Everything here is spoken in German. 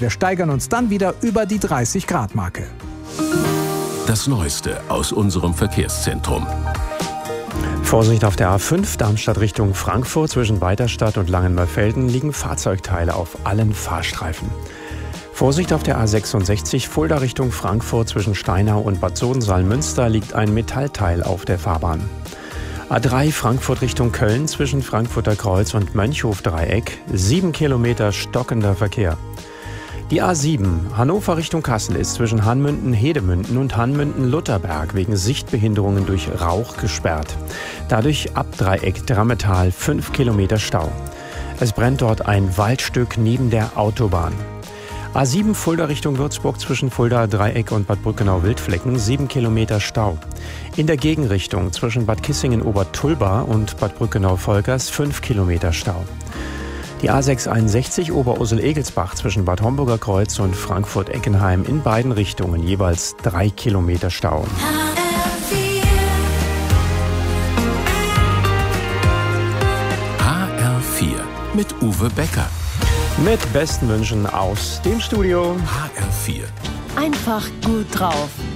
Wir steigern uns dann wieder über die 30-Grad-Marke. Das Neueste aus unserem Verkehrszentrum. Vorsicht auf der A5 Darmstadt Richtung Frankfurt. Zwischen Weiterstadt und Langenmörfelden liegen Fahrzeugteile auf allen Fahrstreifen. Vorsicht auf der A66 Fulda Richtung Frankfurt. Zwischen Steinau und Bad Sodensaal-Münster liegt ein Metallteil auf der Fahrbahn. A3 Frankfurt Richtung Köln. Zwischen Frankfurter Kreuz und Mönchhof-Dreieck 7 Kilometer stockender Verkehr. Die A7 Hannover Richtung Kassel ist zwischen Hanmünden-Hedemünden und Hanmünden-Lutherberg wegen Sichtbehinderungen durch Rauch gesperrt. Dadurch ab Dreieck Drammetal 5 Kilometer Stau. Es brennt dort ein Waldstück neben der Autobahn. A7 Fulda Richtung Würzburg zwischen Fulda Dreieck und Bad Brückenau-Wildflecken 7 Kilometer Stau. In der Gegenrichtung zwischen Bad Kissingen-Obertulba und Bad Brückenau-Volkers 5 Kilometer Stau. Die A661 Oberursel-Egelsbach zwischen Bad Homburger Kreuz und Frankfurt-Eckenheim in beiden Richtungen jeweils 3 Kilometer Stau. HR4 mit Uwe Becker. Mit besten Wünschen aus dem Studio. HR4. Einfach gut drauf.